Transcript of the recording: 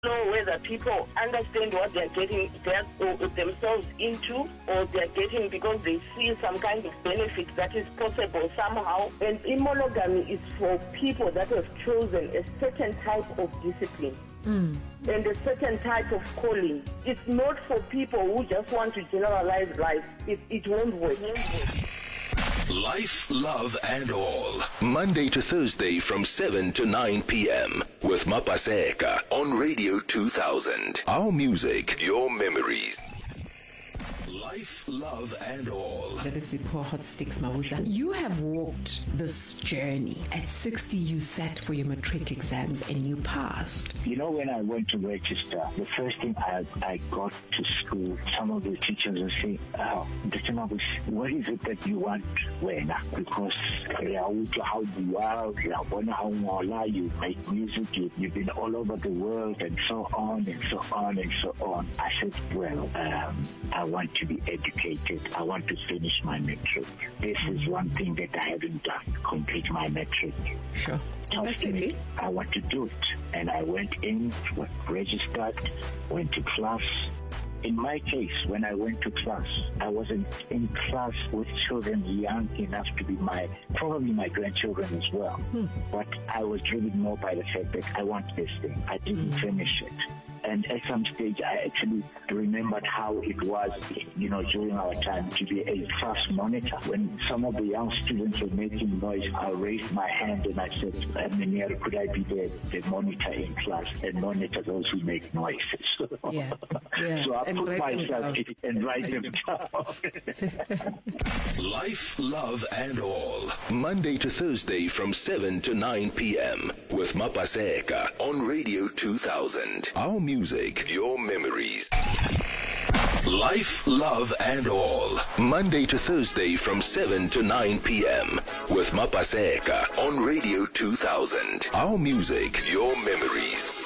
know whether people understand what they're getting themselves into, or they're getting because they see some kind of benefit that is possible somehow. And monogamy is for people that have chosen a certain type of discipline. And a certain type of calling. It's not for people who just want to generalize life. It won't work. Life, love, and all. Monday to Thursday from 7 to 9 p.m. with Mapaseka on Radio 2000. Our music, your memories. Life, love, and all. That is the poor hot sticks, Mabuza. You have walked this journey. At 60, you sat for your matric exams and you passed. You know, when I went to register, the first thing I got to school, some of the teachers would say, Dr. Mabus, what is it that you want, Wena? Because how you are, how you make music, you've been all over the world, and so on, and so on, and so on. I said, well, I want to be educated. I want to finish my metric. This is one thing that I haven't done, complete my metric. Sure. That's it. I want to do it. And I went in, registered, went to class. In my case, when I went to class, I wasn't in class with children young enough to be probably my grandchildren as well. But I was driven more by the fact that I want this thing. I didn't finish it. And at some stage, I actually remembered how it was, during our time to be a class monitor. When some of the young students were making noise, I raised my hand and I said, Meniere, could I be the monitor in class and monitor those who make noises? Yeah. So I put myself in and write them down. Life, love, and all. Monday to Thursday from 7 to 9 p.m. with Mapaseka on Radio 2000. Our music, your memories. Life, love, and all. Monday to Thursday from 7 to 9 p.m. with Mapaseka on Radio 2000. Our music, your memories.